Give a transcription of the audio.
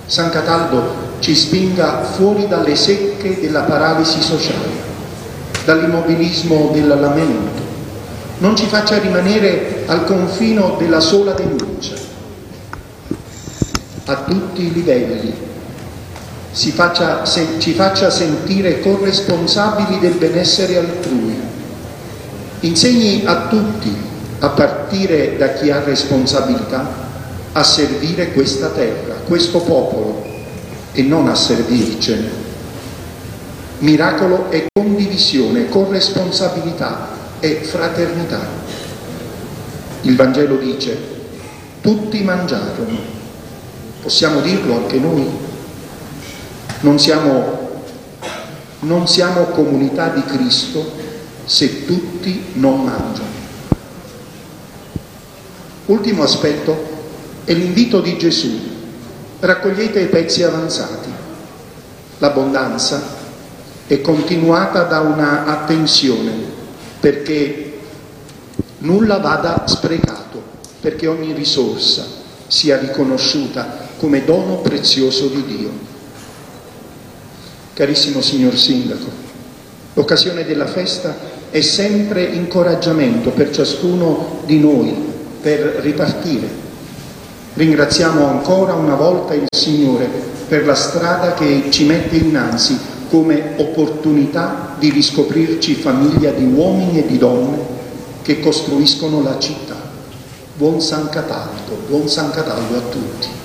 San Cataldo ci spinga fuori dalle secche della paralisi sociale, dall'immobilismo del lamento, non ci faccia rimanere al confino della sola denuncia. A tutti i livelli ci faccia sentire corresponsabili del benessere altrui. Insegni a tutti, a partire da chi ha responsabilità, a servire questa terra, questo popolo, e non a servircene. Miracolo è condivisione, corresponsabilità e fraternità. Il Vangelo dice: tutti mangiarono. Possiamo dirlo anche noi? Non siamo comunità di Cristo se tutti non mangiano. Ultimo aspetto è l'invito di Gesù: raccogliete i pezzi avanzati. L'abbondanza è continuata da una attenzione perché nulla vada sprecato, perché ogni risorsa sia riconosciuta come dono prezioso di Dio. Carissimo signor Sindaco, l'occasione della festa è sempre incoraggiamento per ciascuno di noi per ripartire. Ringraziamo ancora una volta il Signore per la strada che ci mette innanzi come opportunità di riscoprirci famiglia di uomini e di donne che costruiscono la città. Buon San Cataldo a tutti.